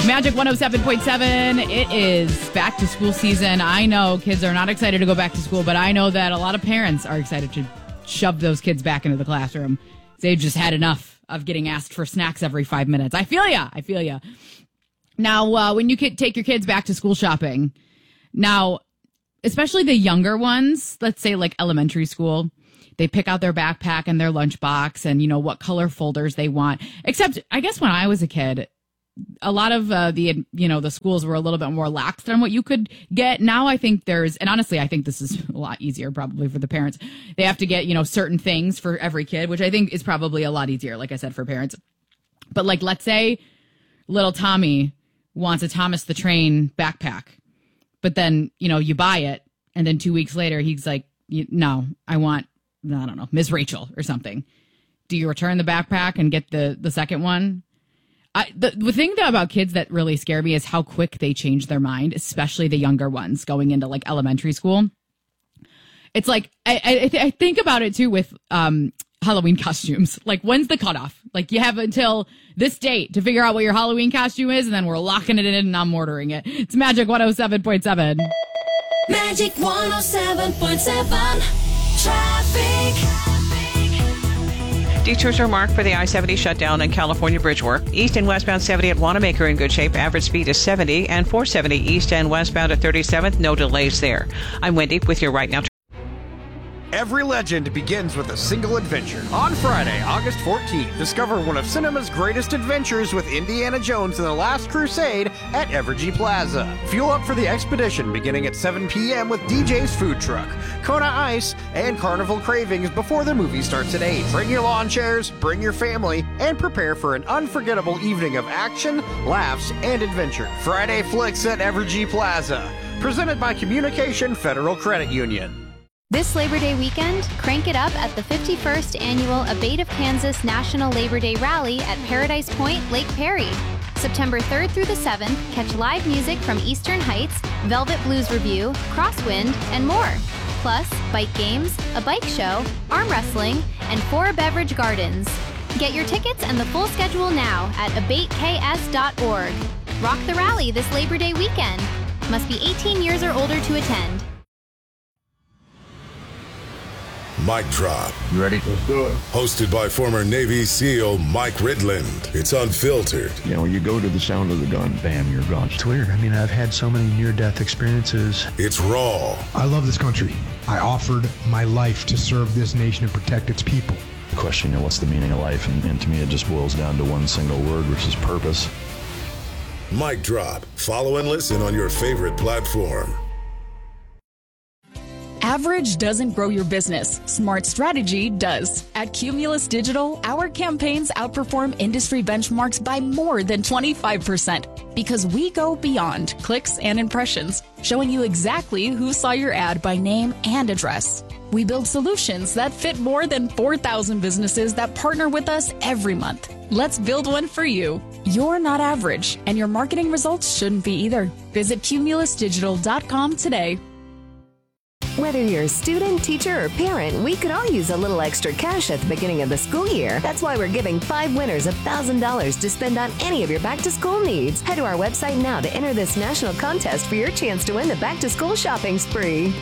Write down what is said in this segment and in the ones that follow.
Magic 107.7. It is back to school season. I know kids are not excited to go back to school, but I know that a lot of parents are excited to shove those kids back into the classroom. They've just had enough of getting asked for snacks every 5 minutes. I feel ya. Now, when you take your kids back to school shopping, now, especially the younger ones, let's say like elementary school, they pick out their backpack and their lunchbox and, what color folders they want. Except, I guess when I was a kid, a lot of the schools were a little bit more lax on what you could get. Now I think and honestly, I think this is a lot easier probably for the parents. They have to get, certain things for every kid, which I think is probably a lot easier, like I said, for parents. But like, let's say little Tommy wants a Thomas the Train backpack, but then, you buy it. And then 2 weeks later, he's like, no, I want, I don't know, Miss Rachel or something. Do you return the backpack and get the second one? The thing about kids that really scare me is how quick they change their mind, especially the younger ones going into like elementary school. It's like, I think about it too with Halloween costumes. Like, when's the cutoff? Like, you have until this date to figure out what your Halloween costume is, and then we're locking it in and I'm ordering it. It's Magic 107.7. Magic 107.7 Traffic. Detours are marked for the I-70 shutdown and California bridge work. East and westbound 70 at Wanamaker in good shape. Average speed is 70, and 470 east and westbound at 37th. No delays there. I'm Wendy with you right now. Every legend begins with a single adventure. On Friday, August 14th, discover one of cinema's greatest adventures with Indiana Jones and the Last Crusade at Evergy Plaza. Fuel up for the expedition beginning at 7 p.m. with DJ's Food Truck, Kona Ice, and Carnival Cravings before the movie starts at 8. Bring your lawn chairs, bring your family, and prepare for an unforgettable evening of action, laughs, and adventure. Friday Flicks at Evergy Plaza. Presented by Communication Federal Credit Union. This Labor Day weekend, crank it up at the 51st Annual Abate of Kansas National Labor Day Rally at Paradise Point, Lake Perry. September 3rd through the 7th, catch live music from Eastern Heights, Velvet Blues Review, Crosswind, and more. Plus, bike games, a bike show, arm wrestling, and 4 beverage gardens. Get your tickets and the full schedule now at abateks.org. Rock the rally this Labor Day weekend. Must be 18 years or older to attend. Mic Drop. You ready? Let's do it. Hosted by former Navy SEAL Mike Ridland. It's unfiltered. When you go to the sound of the gun, bam, you're gone. It's weird. I've had so many near-death experiences. It's raw. I love this country. I offered my life to serve this nation and protect its people. The question, what's the meaning of life? And to me, it just boils down to one single word, which is purpose. Mic Drop. Follow and listen on your favorite platform. Average doesn't grow your business. Smart strategy does. At Cumulus Digital, our campaigns outperform industry benchmarks by more than 25% because we go beyond clicks and impressions, showing you exactly who saw your ad by name and address. We build solutions that fit more than 4,000 businesses that partner with us every month. Let's build one for you. You're not average, and your marketing results shouldn't be either. Visit cumulusdigital.com today. Whether you're a student, teacher, or parent, we could all use a little extra cash at the beginning of the school year. That's why we're giving 5 winners $1,000 to spend on any of your back-to-school needs. Head to our website now to enter this national contest for your chance to win the back-to-school shopping spree.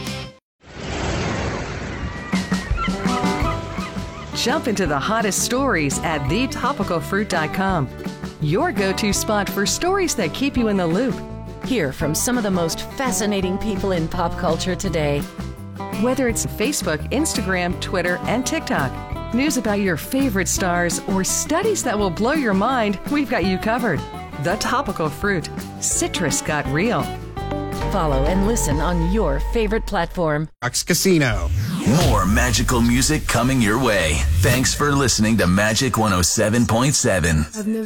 Jump into the hottest stories at thetopicalfruit.com. Your go-to spot for stories that keep you in the loop. Hear from some of the most fascinating people in pop culture today. Whether it's Facebook, Instagram, Twitter, and TikTok, news about your favorite stars, or studies that will blow your mind, we've got you covered. The Topical Fruit. Citrus got real. Follow and listen on your favorite platform. Ox Casino. More magical music coming your way. Thanks for listening to Magic 107.7.